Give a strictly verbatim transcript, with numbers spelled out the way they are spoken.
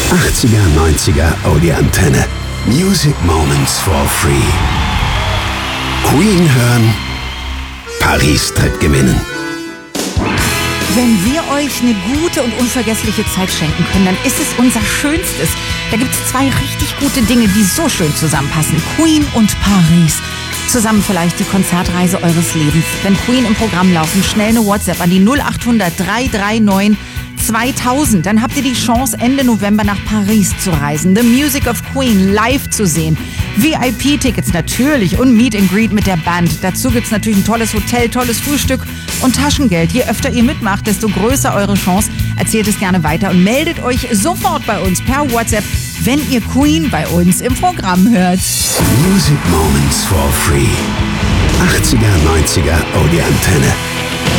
achtziger, neunziger, oh die Antenne. Music Moments for Free. Queen hören, Paris tritt gewinnen. Wenn wir euch eine gute und unvergessliche Zeit schenken können, dann ist es unser Schönstes. Da gibt es zwei richtig gute Dinge, die so schön zusammenpassen. Queen und Paris. Zusammen vielleicht die Konzertreise eures Lebens. Wenn Queen im Programm laufen, schnell eine WhatsApp an die null acht hundert, drei drei neun, zweitausend. Dann habt ihr die Chance, Ende November nach Paris zu reisen. The Music of Queen live zu sehen. V I P-Tickets natürlich und Meet and Greet mit der Band. Dazu gibt's natürlich ein tolles Hotel, tolles Frühstück und Taschengeld. Je öfter ihr mitmacht, desto größer eure Chance. Erzählt es gerne weiter und meldet euch sofort bei uns per WhatsApp, wenn ihr Queen bei uns im Programm hört. Music Moments for Free. achtziger, neunziger, oh die Antenne.